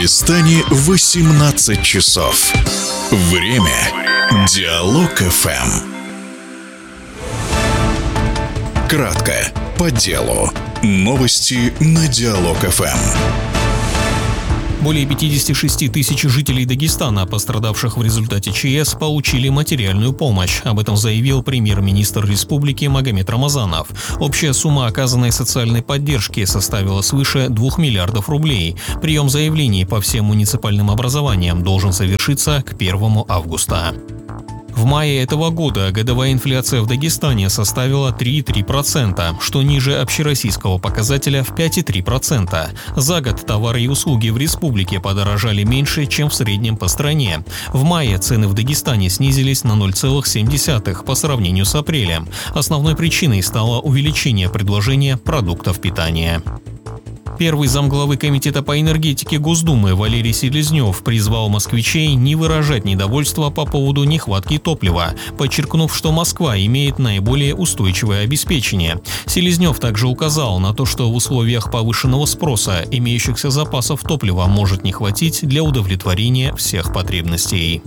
Дагестане 18 часов. Время Диалог ФМ. Кратко, по делу. Новости на Диалог ФМ. Более 56 тысяч жителей Дагестана, пострадавших в результате ЧС, получили материальную помощь. Об этом заявил премьер-министр республики Магомед Рамазанов. Общая сумма оказанной социальной поддержки составила свыше 2 миллиардов рублей. Прием заявлений по всем муниципальным образованиям должен совершиться к 1 августа. В мае этого года годовая инфляция в Дагестане составила 3,3%, что ниже общероссийского показателя в 5,3%. За год товары и услуги в республике подорожали меньше, чем в среднем по стране. В мае цены в Дагестане снизились на 0,7% по сравнению с апрелем. Основной причиной стало увеличение предложения продуктов питания. Первый замглавы Комитета по энергетике Госдумы Валерий Селезнев призвал москвичей не выражать недовольство по поводу нехватки топлива, подчеркнув, что Москва имеет наиболее устойчивое обеспечение. Селезнев также указал на то, что в условиях повышенного спроса имеющихся запасов топлива может не хватить для удовлетворения всех потребностей.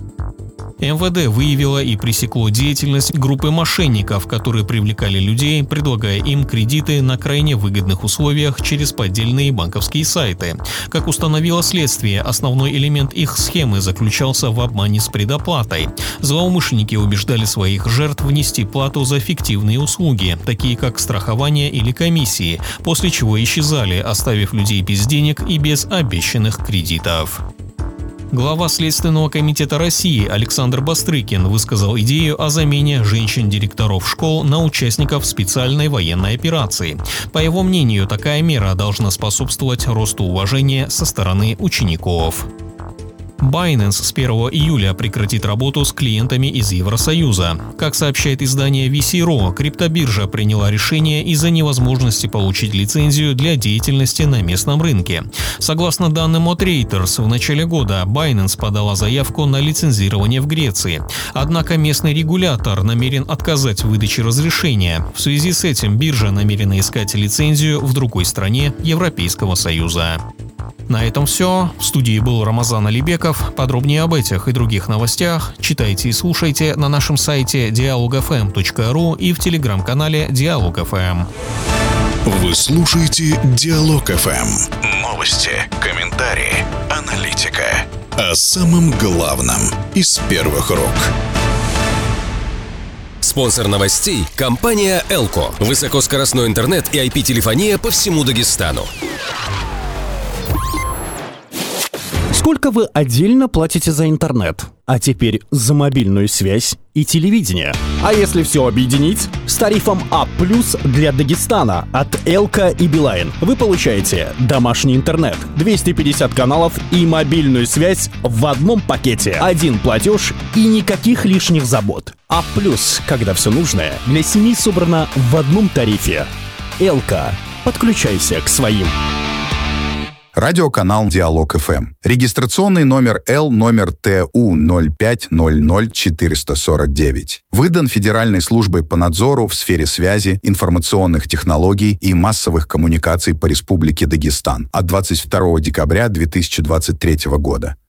МВД выявило и пресекло деятельность группы мошенников, которые привлекали людей, предлагая им кредиты на крайне выгодных условиях через поддельные банковские сайты. Как установило следствие, основной элемент их схемы заключался в обмане с предоплатой. Злоумышленники убеждали своих жертв внести плату за фиктивные услуги, такие как страхование или комиссии, после чего исчезали, оставив людей без денег и без обещанных кредитов. Глава Следственного комитета России Александр Бастрыкин высказал идею о замене женщин-директоров школ на участников специальной военной операции. По его мнению, такая мера должна способствовать росту уважения со стороны учеников. Binance с 1 июля прекратит работу с клиентами из Евросоюза. Как сообщает издание VC.ru, криптобиржа приняла решение из-за невозможности получить лицензию для деятельности на местном рынке. Согласно данным от Reuters, в начале года Binance подала заявку на лицензирование в Греции. Однако местный регулятор намерен отказать в выдаче разрешения. В связи с этим биржа намерена искать лицензию в другой стране Европейского Союза. На этом все. В студии был Рамазан Алибеков. Подробнее об этих и других новостях читайте и слушайте на нашем сайте dialogfm.ru и в телеграм-канале Диалог ФМ. Вы слушаете Диалог ФМ. Новости, комментарии, аналитика. О самом главном из первых рук. Спонсор новостей – компания «Элко». Высокоскоростной интернет и IP-телефония по всему Дагестану. Сколько вы отдельно платите за интернет? А теперь за мобильную связь и телевидение. А если все объединить? С тарифом А+ для Дагестана от Элка и Билайн вы получаете домашний интернет, 250 каналов и мобильную связь в одном пакете. Один платеж и никаких лишних забот. А+, когда все нужное для семьи собрано в одном тарифе. Элка. Подключайся к своим. Радиоканал Диалог ФМ. Регистрационный номер Л номер ТУ 0500449. Выдан Федеральной службой по надзору в сфере связи, информационных технологий и массовых коммуникаций по Республике Дагестан от 22 декабря 2023 года.